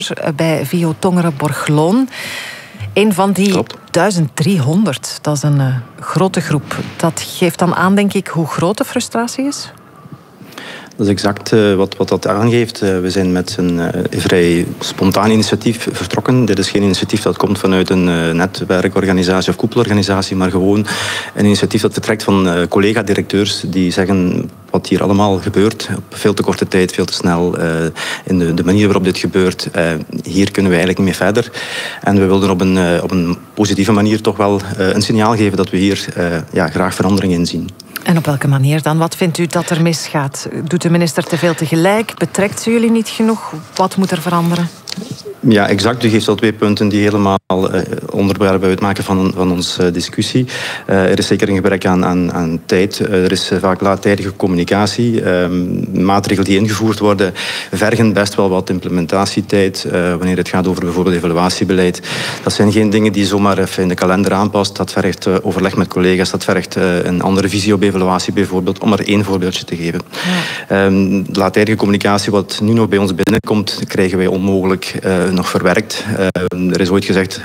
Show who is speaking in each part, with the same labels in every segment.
Speaker 1: bij VIO Tongeren-Borgloon. Een van die 1300, dat is een grote groep. Dat geeft dan aan, denk ik, hoe groot de frustratie is?
Speaker 2: Dat is exact wat dat aangeeft. We zijn met een vrij spontaan initiatief vertrokken. Dit is geen initiatief dat komt vanuit een netwerkorganisatie of koepelorganisatie, maar gewoon een initiatief dat vertrekt van collega-directeurs die zeggen wat hier allemaal gebeurt, op veel te korte tijd, veel te snel, in de manier waarop dit gebeurt. Hier kunnen we eigenlijk niet meer verder. En we wilden op een positieve manier toch wel een signaal geven dat we hier graag verandering in zien.
Speaker 1: En op welke manier dan? Wat vindt u dat er misgaat? Doet de minister te veel tegelijk? Betrekt ze jullie niet genoeg? Wat moet er veranderen?
Speaker 2: Ja, exact. U geeft al 2 punten die helemaal onderwerpen uitmaken van onze discussie. Er is zeker een gebrek aan tijd. Er is vaak laattijdige communicatie. Maatregelen die ingevoerd worden vergen best wel wat implementatietijd. Wanneer het gaat over bijvoorbeeld evaluatiebeleid. Dat zijn geen dingen die zomaar even in de kalender aanpast. Dat vergt overleg met collega's. Dat vergt een andere visie op evaluatie bijvoorbeeld. Om maar 1 voorbeeldje te geven. Ja. Laattijdige communicatie, wat nu nog bij ons binnenkomt, krijgen wij onmogelijk nog verwerkt. Er is ooit gezegd,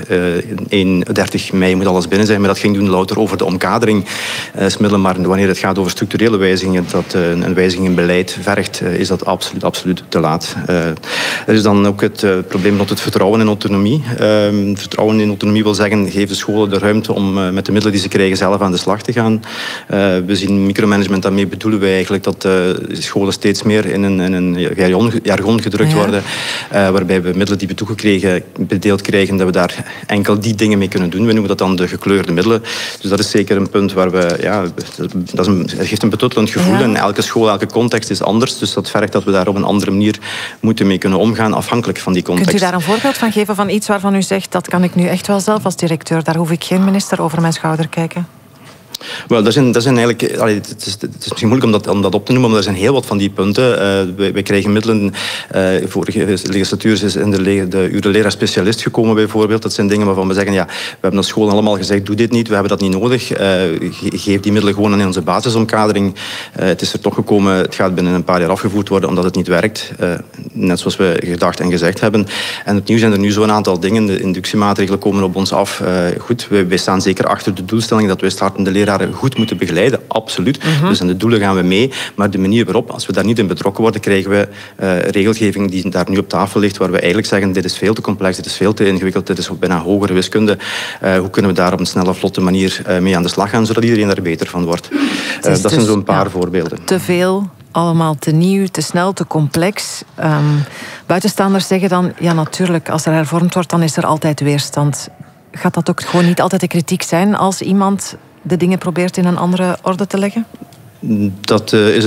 Speaker 2: 31 mei moet alles binnen zijn, maar dat ging doen louter over de omkaderingsmiddelen. Maar wanneer het gaat over structurele wijzigingen, dat een wijziging in beleid vergt, is dat absoluut te laat. Er is dan ook het probleem rond het vertrouwen in autonomie. Vertrouwen in autonomie wil zeggen, geef de scholen de ruimte om met de middelen die ze krijgen zelf aan de slag te gaan. We zien micromanagement, daarmee bedoelen wij eigenlijk dat scholen steeds meer in een jargon gedrukt worden, waarbij we middelen die we bedeeld krijgen, dat we daar enkel die dingen mee kunnen doen. We noemen dat dan de gekleurde middelen. Dus dat is zeker een punt waar we... dat geeft een betuttelend gevoel. Ja. En elke school, elke context is anders. Dus dat vergt dat we daar op een andere manier moeten mee kunnen omgaan, afhankelijk van die context.
Speaker 1: Kunt u daar een voorbeeld van geven van iets waarvan u zegt, dat kan ik nu echt wel zelf als directeur. Daar hoef ik geen minister over mijn schouder kijken.
Speaker 2: Wel, dat zijn eigenlijk... Het is misschien moeilijk om dat op te noemen, maar er zijn heel wat van die punten. Wij krijgen middelen... Vorige legislatuur is in de uren leraar-specialist gekomen, bijvoorbeeld. Dat zijn dingen waarvan we zeggen, we hebben als school allemaal gezegd, doe dit niet, we hebben dat niet nodig. Geef die middelen gewoon in onze basisomkadering. Het is er toch gekomen, het gaat binnen een paar jaar afgevoerd worden, omdat het niet werkt. Net zoals we gedacht en gezegd hebben. En opnieuw zijn er nu zo'n aantal dingen. De inductiemaatregelen komen op ons af. Goed, wij staan zeker achter de doelstelling dat wij startende leraren goed moeten begeleiden, absoluut. Dus aan de doelen gaan we mee. Maar de manier waarop, als we daar niet in betrokken worden, krijgen we regelgeving die daar nu op tafel ligt, waar we eigenlijk zeggen, dit is veel te complex, dit is veel te ingewikkeld, dit is bijna hogere wiskunde. Hoe kunnen we daar op een snelle, vlotte manier mee aan de slag gaan, zodat iedereen daar beter van wordt? Dat zijn zo'n paar voorbeelden.
Speaker 1: Te veel, allemaal te nieuw, te snel, te complex. Buitenstaanders zeggen dan, ja natuurlijk, als er hervormd wordt, dan is er altijd weerstand. Gaat dat ook gewoon niet altijd de kritiek zijn als iemand de dingen probeert in een andere orde te leggen?
Speaker 2: Dat is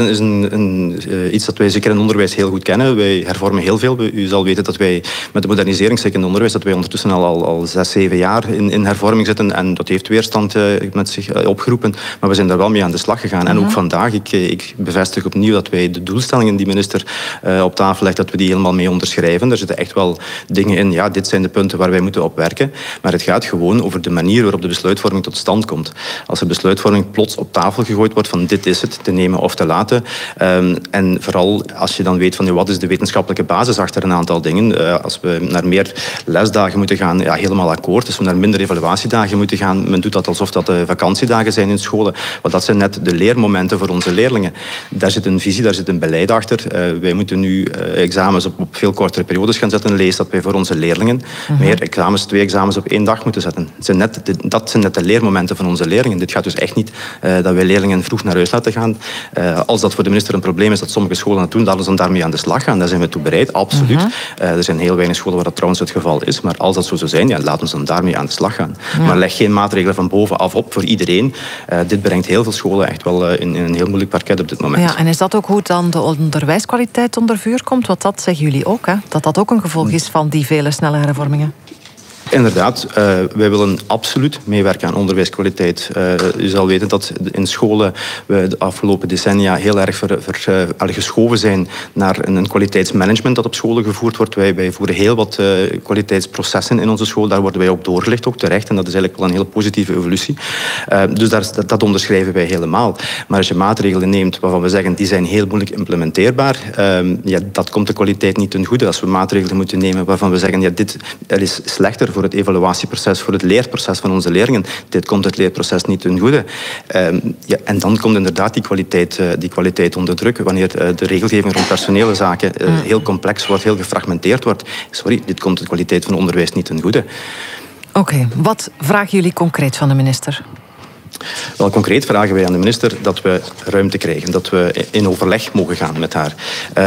Speaker 2: iets dat wij zeker in onderwijs heel goed kennen. Wij hervormen heel veel. U zal weten dat wij met de modernisering, zeker in het onderwijs, dat wij ondertussen al 6, 7 jaar in hervorming zitten. En dat heeft weerstand met zich opgeroepen. Maar we zijn daar wel mee aan de slag gegaan. En ook vandaag, ik bevestig opnieuw dat wij de doelstellingen die minister op tafel legt, dat we die helemaal mee onderschrijven. Er zitten echt wel dingen in. Ja, dit zijn de punten waar wij moeten op werken. Maar het gaat gewoon over de manier waarop de besluitvorming tot stand komt. Als er besluitvorming plots op tafel gegooid wordt van dit is het, te nemen of te laten. En vooral als je dan weet van wat is de wetenschappelijke basis achter een aantal dingen. Als we naar meer lesdagen moeten gaan, helemaal akkoord. Als we naar minder evaluatiedagen moeten gaan, men doet dat alsof dat vakantiedagen zijn in scholen. Want dat zijn net de leermomenten voor onze leerlingen. Daar zit een visie, daar zit een beleid achter. Wij moeten nu examens op veel kortere periodes gaan zetten. Lees dat wij voor onze leerlingen meer examens, 2 examens op 1 dag moeten zetten. Dat zijn net de leermomenten van onze leerlingen. Dit gaat dus echt niet dat wij leerlingen vroeg naar huis laten gaan. Als dat voor de minister een probleem is dat sommige scholen dat doen, dan ze daarmee aan de slag gaan. Daar zijn we toe bereid, absoluut. Er zijn heel weinig scholen waar dat trouwens het geval is. Maar als dat zo zou zijn, laten we dan daarmee aan de slag gaan. Maar leg geen maatregelen van bovenaf op voor iedereen. Dit brengt heel veel scholen echt wel in een heel moeilijk parket op dit moment.
Speaker 1: Ja, en is dat ook hoe dan de onderwijskwaliteit onder vuur komt? Want dat zeggen jullie ook, hè? Dat dat ook een gevolg is van die vele snelle hervormingen.
Speaker 2: Inderdaad, wij willen absoluut meewerken aan onderwijskwaliteit. U zal weten dat in scholen we de afgelopen decennia heel erg geschoven zijn naar een kwaliteitsmanagement dat op scholen gevoerd wordt. Wij voeren heel wat kwaliteitsprocessen in onze school. Daar worden wij op doorgelicht, ook terecht. En dat is eigenlijk wel een hele positieve evolutie. Dus dat onderschrijven wij helemaal. Maar als je maatregelen neemt waarvan we zeggen die zijn heel moeilijk implementeerbaar, dat komt de kwaliteit niet ten goede. Als we maatregelen moeten nemen waarvan we zeggen dit is slechter voor het evaluatieproces, voor het leerproces van onze leerlingen, dit komt het leerproces niet ten goede. En dan komt inderdaad die kwaliteit onder druk. Wanneer de regelgeving rond personele zaken heel complex wordt, heel gefragmenteerd wordt. Dit komt de kwaliteit van onderwijs niet ten goede.
Speaker 1: Oké, wat vragen jullie concreet van de minister?
Speaker 2: Wel, concreet vragen wij aan de minister dat we ruimte krijgen, dat we in overleg mogen gaan met haar.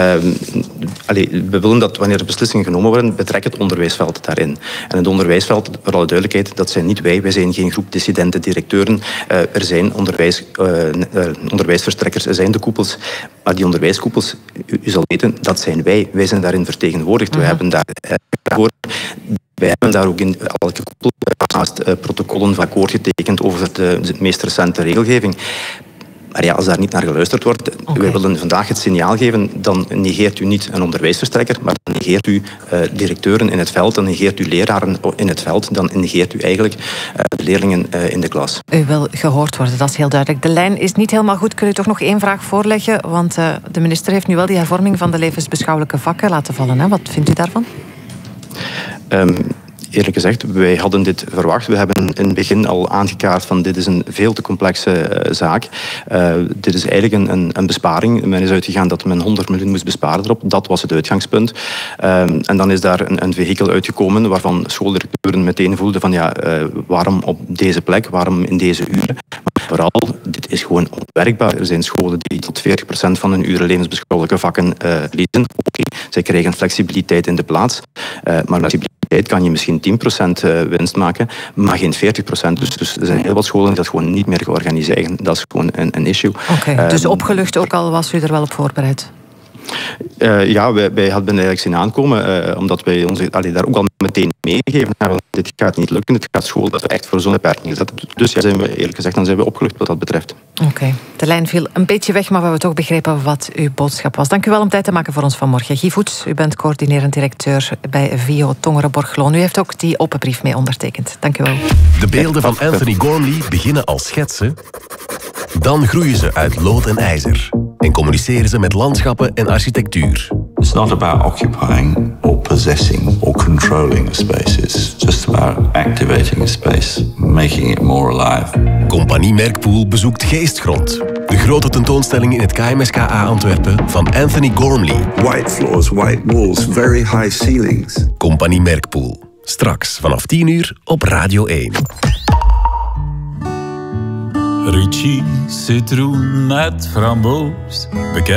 Speaker 2: We willen dat wanneer er beslissingen genomen worden, betrek het onderwijsveld daarin. En het onderwijsveld, voor alle duidelijkheid, dat zijn niet wij zijn geen groep dissidente directeuren. Er zijn onderwijsverstrekkers, er zijn de koepels. Maar die onderwijskoepels, u zal weten, dat zijn wij. Wij zijn daarin vertegenwoordigd. We hebben daarvoor... Wij hebben daar ook in elke koepel naast protocollen van akkoord getekend over de meest recente regelgeving. Maar als daar niet naar geluisterd wordt, wij willen vandaag het signaal geven, dan negeert u niet een onderwijsverstrekker, maar dan negeert u directeuren in het veld, dan negeert u leraren in het veld, dan negeert u eigenlijk de leerlingen in de klas. U
Speaker 1: wil gehoord worden, dat is heel duidelijk. De lijn is niet helemaal goed. Kun u toch nog één vraag voorleggen? Want de minister heeft nu wel die hervorming van de levensbeschouwelijke vakken laten vallen. Hè? Wat vindt u daarvan?
Speaker 2: Eerlijk gezegd, wij hadden dit verwacht. We hebben in het begin al aangekaart van dit is een veel te complexe zaak. Dit is eigenlijk een besparing. Men is uitgegaan dat men 100 miljoen moest besparen erop. Dat was het uitgangspunt. En dan is daar een vehikel uitgekomen waarvan schooldirecteuren meteen voelden van waarom op deze plek, waarom in deze uren. Maar vooral, dit is gewoon onwerkbaar. Er zijn scholen die tot 40% van hun uren levensbeschouwelijke vakken lezen. Zij krijgen flexibiliteit in de plaats. Maar flexibiliteit kan je misschien 10% winst maken, maar geen 40%. Dus er zijn heel wat scholen die dat gewoon niet meer georganiseerd. Dat is gewoon een issue.
Speaker 1: Dus opgelucht ook al was u er wel op voorbereid?
Speaker 2: Wij hadden eigenlijk zien aankomen, omdat wij ons daar ook al meteen meegegeven hebben. Dit gaat niet lukken, het gaat school dat we echt voor zo'n beperking zetten. Dus zijn we, eerlijk gezegd, dan zijn we opgelucht wat dat betreft.
Speaker 1: Oké. De lijn viel een beetje weg, maar we hebben toch begrepen wat uw boodschap was. Dank u wel om tijd te maken voor ons vanmorgen. Guy Voets, u bent coördinerend directeur bij VIO Tongeren-Borgloon. U heeft ook die open brief mee ondertekend. Dank u wel.
Speaker 3: De beelden van Anthony Gormley beginnen als schetsen. Dan groeien ze uit lood en ijzer. En communiceren ze met landschappen en architectuur.
Speaker 4: It's not about occupying or possessing or controlling a space. It's just about activating a space, making it more alive.
Speaker 3: Compagnie Merkpoel bezoekt Geestgrond. De grote tentoonstelling in het KMSKA Antwerpen van Anthony Gormley.
Speaker 5: White floors, white walls, very high ceilings.
Speaker 3: Compagnie Merkpoel. Straks vanaf 10:00 op Radio 1.
Speaker 6: Ricci, citroen met framboos.